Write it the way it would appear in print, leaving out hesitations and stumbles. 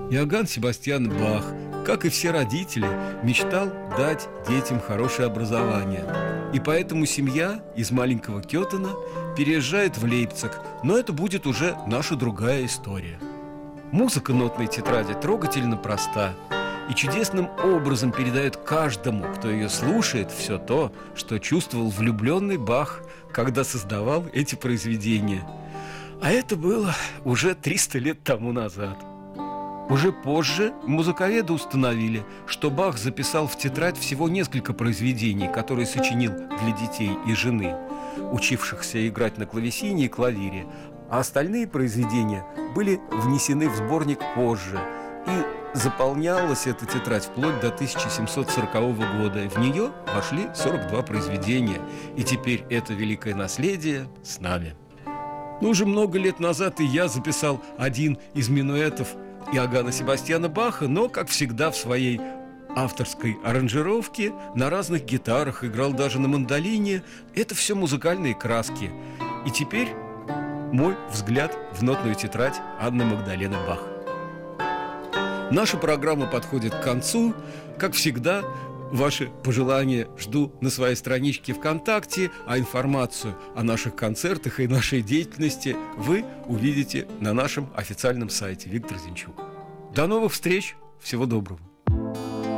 Иоганн Себастьян Бах, как и все родители, мечтал дать детям хорошее образование. И поэтому семья из маленького Кетена переезжает в Лейпциг, но это будет уже наша другая история. Музыка нотной тетради трогательно проста и чудесным образом передает каждому, кто ее слушает, все то, что чувствовал влюбленный Бах, когда создавал эти произведения. А это было уже 300 лет тому назад. Уже позже музыковеды установили, что Бах записал в тетрадь всего несколько произведений, которые сочинил для детей и жены, учившихся играть на клавесине и клавире, а остальные произведения были внесены в сборник позже. И заполнялась эта тетрадь вплоть до 1740 года. В нее вошли 42 произведения, и теперь это великое наследие с нами. Но уже много лет назад и я записал один из минуэтов Иоганна Себастьяна Баха, но, как всегда, в своей авторской аранжировке, на разных гитарах, играл даже на мандолине. Это все музыкальные краски. И теперь мой взгляд в нотную тетрадь Анны Магдалены Бах. Наша программа подходит к концу. Как всегда, ваши пожелания жду на своей страничке ВКонтакте, а информацию о наших концертах и нашей деятельности вы увидите на нашем официальном сайте. Виктор Зинчук. До новых встреч! Всего доброго!